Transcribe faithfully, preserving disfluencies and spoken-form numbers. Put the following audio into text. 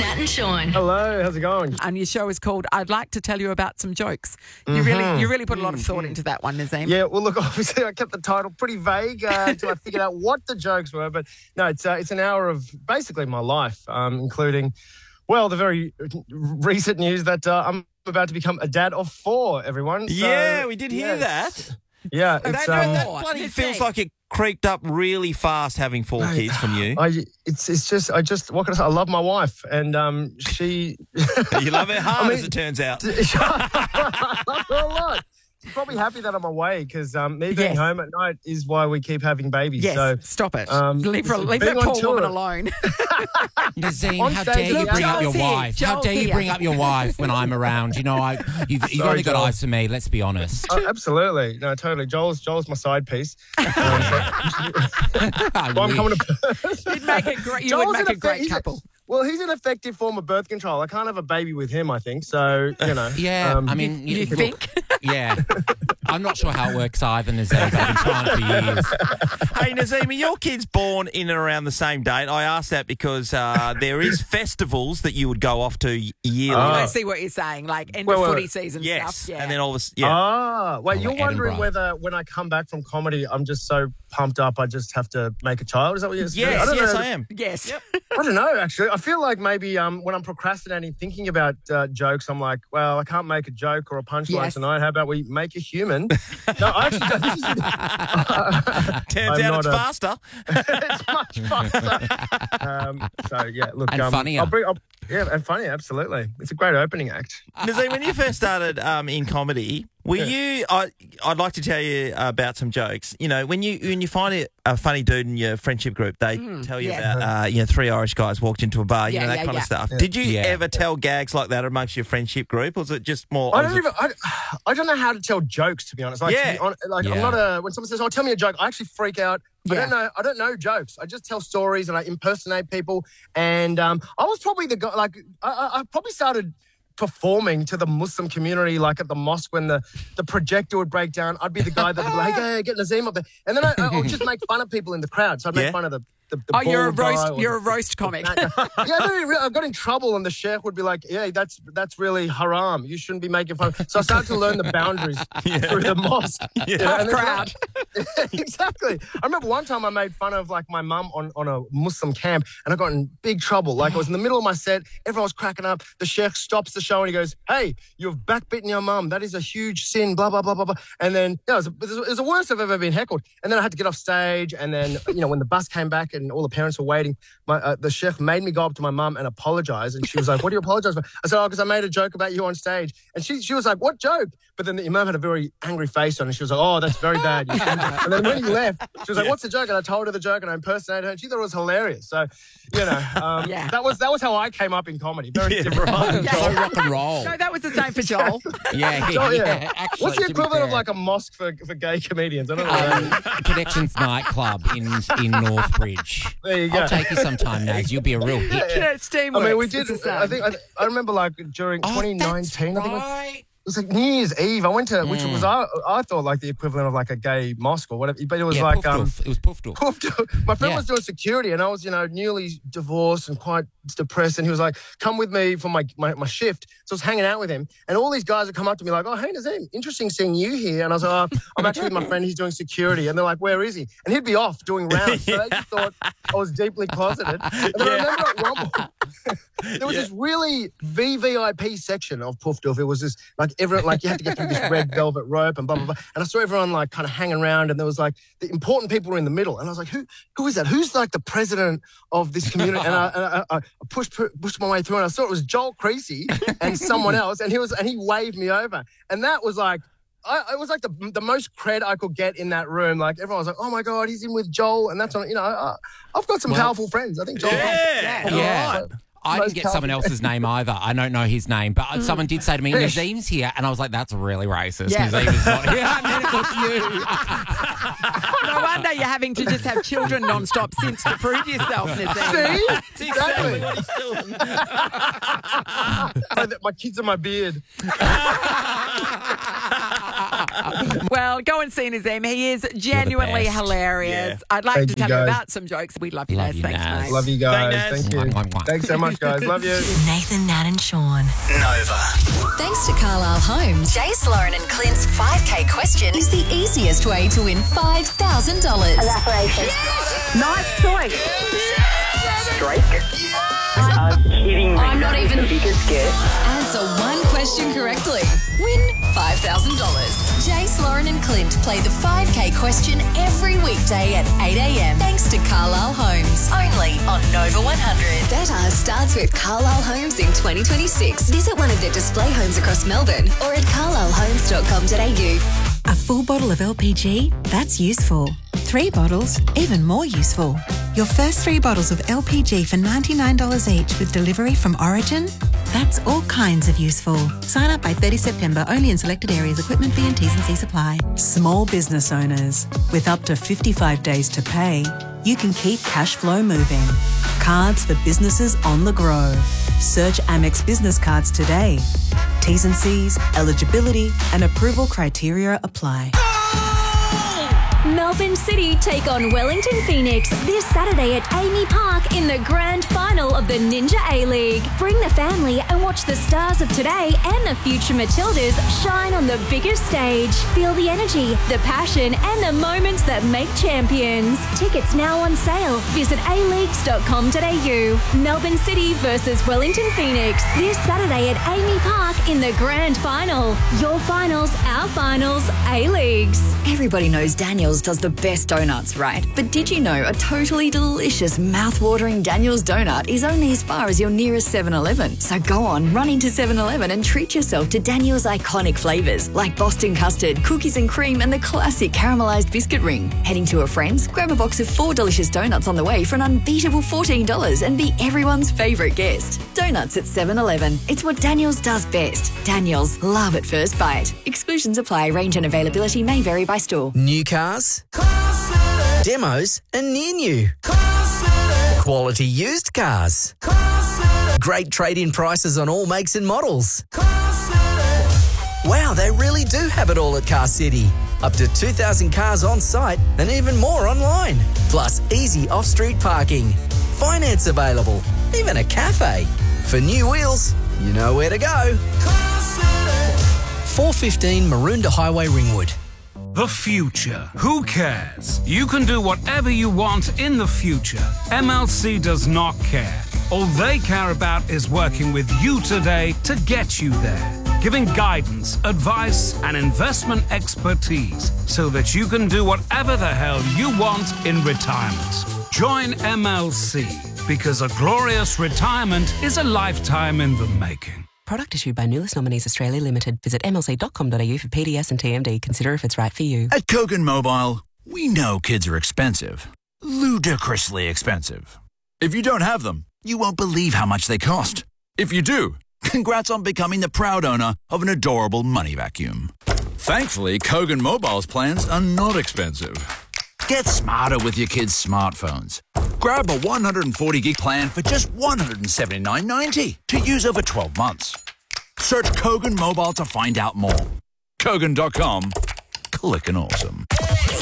Matt and Sean. Hello, how's it going? And your show is called I'd Like to Tell You About Some Jokes. You really you really put a lot of thought into that one, Nazim. Yeah, well, look, obviously I kept the title pretty vague uh, until I figured out what the jokes were. But no, it's uh, it's an hour of basically my life, um, including, well, the very recent news that uh, I'm about to become a dad of four, everyone. So, yeah, we did hear yes. that. Yeah, I it's don't know um, that. Bloody Nazim. feels like it creaked up really fast having four Mate, kids from you. I it's it's just I just what can I say? I love my wife, and um she. You love her hard, I mean- as it turns out. I love her a lot. She's probably happy that I'm away because um, me being Yes. home at night is why we keep having babies. Yes, So stop it. um, leave her, leave being that on poor tour- woman alone. Nazim, On how stage, dare you look, bring up your Joel's here. wife? How Joel's dare you here. bring up your wife when I'm around? You know, I you've, you've Sorry, only got Joel. eyes for me. Let's be honest. Oh, absolutely. No, totally. Joel's Joel's my side piece. Um, so- I well, I'm wish. coming to You'd make a great. You Joel's would make an a great effect- he's couple. Well, he's an effective form of birth control. I can't have a baby with him, I think. So, you know. Yeah, um, I mean, You look, think? Yeah. I'm not sure how it works either, Nazim. I've been trying for years. Hey, Nazim, are your kids born in and around the same date? I asked that because uh, there is festivals that you would go off to yearly. Oh. I see what you're saying, like end Well, of well, footy season yes, stuff. Yeah. and then all this, yeah. Ah, wait, Oh, you're like wondering Edinburgh. whether when I come back from comedy, I'm just so pumped up, I just have to make a child? Is that what you're saying? yes, I don't yes, know. I am. yes. Yep. I don't know, actually. I feel like maybe um, when I'm procrastinating, thinking about uh, jokes, I'm like, well, I can't make a joke or a punchline Yes. tonight. How about we make a human? No, I actually don't. This is, Turns I'm out not it's a- faster. it's much faster. Um, so, yeah, look. And um, funnier. I'll bring, I'll, yeah, and funny, absolutely. It's a great opening act. Nazim, when you first started um, in comedy, were you? I, I'd like to tell you about some jokes. You know, when you when you find a, a funny dude in your friendship group, they tell you yeah. about uh, you know three Irish guys walked into a bar, you Yeah, know that yeah, kind yeah. of stuff. Did you Yeah. ever tell gags like that amongst your friendship group, or was it just more? I was don't it- even. I, I don't know how to tell jokes, to be honest. Like, Yeah. to be honest, like I'm Yeah. not a. When someone says, "Oh, tell me a joke," I actually freak out. I Yeah. don't know. I don't know jokes. I just tell stories and I impersonate people. And um, I was probably the guy. Like, I, I I probably started performing to the Muslim community, like at the mosque when the, the projector would break down. I'd be the guy that would be like, "Hey, hey, get Nazim up there," and then I, I would just make fun of people in the crowd. So I'd make Yeah. fun of the. The, the Oh, you're a bald guy roast. or You're a the- roast comic. yeah, no, I got in trouble, and the sheikh would be like, "Yeah, that's that's really haram. You shouldn't be making fun." So I started to learn the boundaries through the mosque. You know, Tough and it's crowd. like- exactly. I remember one time I made fun of like my mum on, on a Muslim camp, and I got in big trouble. Like I was in the middle of my set, everyone was cracking up. The sheikh stops the show and he goes, "Hey, you've backbitten your mum. That is a huge sin." Blah blah blah blah blah. And then yeah, it was, it was, it was the worst I've ever been heckled. And then I had to get off stage, and then you know when the bus came back and all the parents were waiting. My, uh, the chef made me go up to my mum and apologize. And she was like, "What do you apologize for?" I said, "Oh, because I made a joke about you on stage." And she she was like, "What joke?" But then the imam had a very angry face on it. And she was like, "Oh, that's very bad." You shouldn't." And then when he left, she was like, "What's the joke?" And I told her the joke and I impersonated her. And she thought it was hilarious. So, you know, um, Yeah. that was that was how I came up in comedy. Very Yeah, different. right. Yeah. So rock and roll. No, that was the same for Joel. Yeah, So, yeah, yeah. Actually, What's the to be equivalent of fair, like a mosque for, for gay comedians? I don't know. um, Connections nightclub in in Northbridge? There you go. I'll take you sometime, Naz. You'll be a real hit. Yeah, it's I mean, we Steamworks. did. It's the I same. think I, I remember like during Oh, twenty nineteen. that's I think it was, right. it was like New Year's Eve. I went to, which Mm. was I, I thought like the equivalent of like a gay mosque or whatever. But it was Yeah, like Poof um, Doof. It was Poof Doof. my friend Yeah. was doing security, and I was you know newly divorced and quite depressed. And he was like, "Come with me for my, my my shift." So I was hanging out with him, and all these guys would come up to me like, "Oh, hey Nazim, interesting seeing you here." And I was like, "Oh, I'm actually with my friend. He's doing security." And they're like, "Where is he?" And he'd be off doing rounds. So they just thought I was deeply closeted. And then I remember at one point, there was Yeah. this really V V I P section of Poof Doof. It was this like everyone like you had to get through this red velvet rope and blah blah blah. And I saw everyone like kind of hanging around, and there was like the important people were in the middle. And I was like, who who is that? Who's like the president of this community? And I, and I, I pushed pushed my way through, and I saw it was Joel Creasy and someone else, and he was and he waved me over, and that was like. I, it was like the the most cred I could get in that room. Like everyone was like, "Oh my god, he's in with Joel," and that's on. You know, I, I've got some Well- powerful friends. I think Joel. Yeah. Yeah. Yeah. Right. I Most didn't get someone powerful- else's name either. I don't know his name, but someone did say to me, Fish. Nazim's here. And I was like, that's really racist. Yeah. Nazim is not here. And then it was you. No wonder you're having to just have children non-stop since to prove yourself, Nazim. See, That's exactly what he's doing. my, my kids are my beard. Well, go and see Nazim. He is genuinely best. hilarious. Yeah. I'd like Thank to you, tell you guys. about some jokes. We love you, Love Naz. you, Thanks, Naz. mate. Love you guys. Naz. Thank you. Mwah, mwah, mwah. Thanks so much, guys. Love you. Nathan, Nat and Sean. Nova. Thanks to Carlisle Homes, Jace, Lauren and Clint's five K question is the easiest way to win five thousand dollars. Nice choice. Strike. Are you kidding me? I'm not That is even- the biggest guess. Answer one question correctly. Win five thousand dollars. Jace, Lauren and Clint play the five K question every weekday at eight a.m. Thanks to Carlisle Homes. Only on Nova one hundred. Better starts with Carlisle Homes in twenty twenty-six. Visit one of their display homes across Melbourne or at carlisle homes dot com dot a u. A full bottle of L P G? That's useful. Three bottles? Even more useful. Your first three bottles of L P G for ninety-nine dollars each with delivery from Origin? That's all kinds of useful. Sign up by thirtieth September only in selected areas. Equipment fee and T's and C's apply. Small business owners, with up to fifty-five days to pay, you can keep cash flow moving. Cards for businesses on the grow. Search Amex Business Cards today. T's and C's, eligibility and approval criteria apply. Melbourne City take on Wellington Phoenix this Saturday at Amy Park in the grand final of the Ninja A-League. Bring the family and watch the stars of today and the future Matildas shine on the biggest stage. Feel the energy, the passion and the moments that make champions. Tickets now on sale. Visit a leagues dot com dot a u. Melbourne City versus Wellington Phoenix this Saturday at Amy Park in the grand final. Your finals, our finals, A-Leagues. Everybody knows Daniel's does the best donuts, right? But did you know a totally delicious, mouth-watering Daniel's donut is only as far as your nearest seven eleven? So go on, run into seven eleven and treat yourself to Daniel's iconic flavours like Boston custard, cookies and cream, and the classic caramelised biscuit ring. Heading to a friend's? Grab a box of four delicious donuts on the way for an unbeatable fourteen dollars and be everyone's favourite guest. Donuts at seven eleven. It's what Daniel's does best. Daniel's, love at first bite. Exclusions apply. Range and availability may vary by store. New cars, demos, and near new. Quality used cars. Great trade-in prices on all makes and models. Wow, they really do have it all at Car City. Up to two thousand cars on site and even more online. Plus easy off-street parking. Finance available. Even a cafe. For new wheels, you know where to go. four fifteen Maroondah Highway, Ringwood. The future. Who cares? You can do whatever you want in the future. M L C does not care. All they care about is working with you today to get you there. Giving guidance, advice, and investment expertise so that you can do whatever the hell you want in retirement. Join M L C because a glorious retirement is a lifetime in the making. Product issued by Nulis Nominees Australia Limited. Visit m l c dot com dot a u for P D S and T M D. Consider if it's right for you. At Kogan Mobile, we know kids are expensive. Ludicrously expensive. If you don't have them, you won't believe how much they cost. If you do, congrats on becoming the proud owner of an adorable money vacuum. Thankfully, Kogan Mobile's plans are not expensive. Get smarter with your kids' smartphones. Grab a one hundred forty gig plan for just one hundred seventy-nine ninety to use over twelve months. Search Kogan Mobile to find out more. Kogan dot com. Click and awesome.